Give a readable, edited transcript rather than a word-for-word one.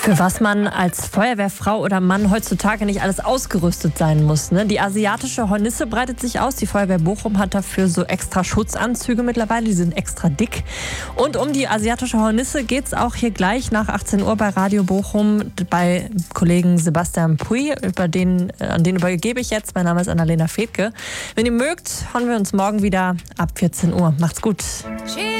Für was man als Feuerwehrfrau oder Mann heutzutage nicht alles ausgerüstet sein muss. Ne? Die asiatische Hornisse breitet sich aus. Die Feuerwehr Bochum hat dafür so extra Schutzanzüge mittlerweile. Die sind extra dick. Und um die asiatische Hornisse geht es auch hier gleich nach 18 Uhr bei Radio Bochum bei Kollegen Sebastian Puy. An den übergebe ich jetzt. Mein Name ist Annalena Fedke. Wenn ihr mögt, hören wir uns morgen wieder ab 14 Uhr. Macht's gut.